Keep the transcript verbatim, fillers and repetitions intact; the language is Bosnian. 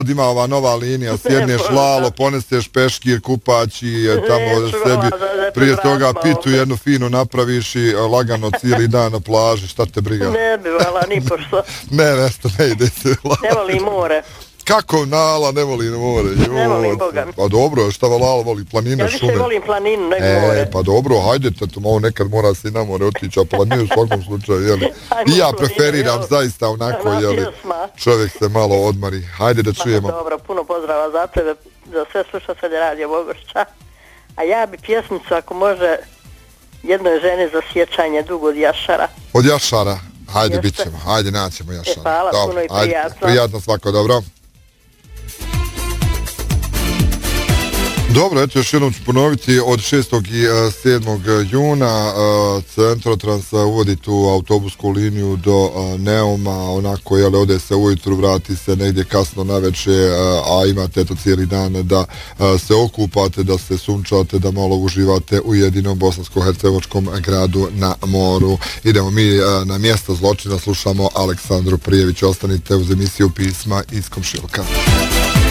ima ova nova linija, sjedneš lalo, poneseš peškir, kupać i tamo sebi prije toga pitu jednu finu napraviš i lagano cijeli dan na plaži, šta te briga? Ne bi vala, ni pošto. Ne, nešto, ne ide se. Ne voli more. Kako Nala ne voli more? Ne volim Boga. Pa dobro, šta Lala voli? Planine, šume? Ja više volim planinu nego e, more. Pa dobro, hajde, to malo nekad mora se i na more otići, a planinu u svakom slučaju, jeli? I ja preferiram zaista onako, jeli? Čovjek se malo odmari. Hajde da čujemo. Pa, dobro, puno pozdrava za tebe, za sve slušatelje Radio Bogorča. A ja bi pjesmicu, ako može, jednoj ženi za sjećanje dugo od Jašara. Od Jašara? Hajde, bit ćemo. Hajde, naćemo Jašara. E, hvala, dobro, puno i prijatno. Ajde, prijatno svako, dobro. Dobro, eto još jednom ću ponoviti, od šestog i sedmog juna Centrotrans uvodi tu autobusku liniju do Neuma, onako, jel, ode se ujutru, vrati se negdje kasno naveče, a imate eto cijeli dan da se okupate, da se sunčate, da malo uživate u jedinom bosansko-hercegovačkom gradu na moru. Idemo mi na mjesto zločina, slušamo Aleksandru Prijević, ostanite uz emisiju Pisma iz komšiluka.